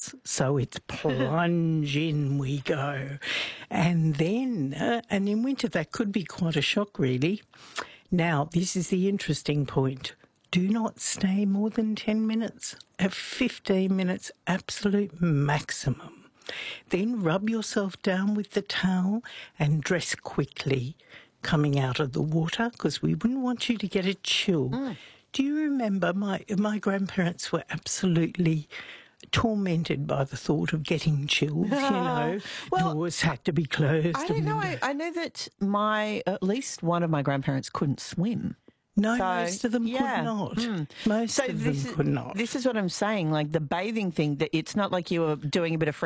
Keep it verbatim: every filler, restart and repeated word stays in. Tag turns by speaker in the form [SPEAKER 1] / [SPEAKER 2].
[SPEAKER 1] minutes. So it's plunge in we go. And then, uh, and in winter, that could be quite a shock, really. Now, this is the interesting point. Do not stay more than ten minutes. At fifteen minutes, absolute maximum. Then rub yourself down with the towel and dress quickly coming out of the water, because we wouldn't want you to get a chill. Mm. Do you remember my my grandparents were absolutely tormented by the thought of getting chills, you know.
[SPEAKER 2] Well,
[SPEAKER 1] doors had to be closed.
[SPEAKER 2] I don't know. I, I know that my at least one of my grandparents couldn't swim.
[SPEAKER 1] No,
[SPEAKER 2] So,
[SPEAKER 1] most of them
[SPEAKER 2] yeah.
[SPEAKER 1] could not.
[SPEAKER 2] Mm.
[SPEAKER 1] Most
[SPEAKER 2] So
[SPEAKER 1] of
[SPEAKER 2] this
[SPEAKER 1] them
[SPEAKER 2] is,
[SPEAKER 1] could not.
[SPEAKER 2] This is what I'm saying, like the bathing thing, that it's not like you were doing a bit of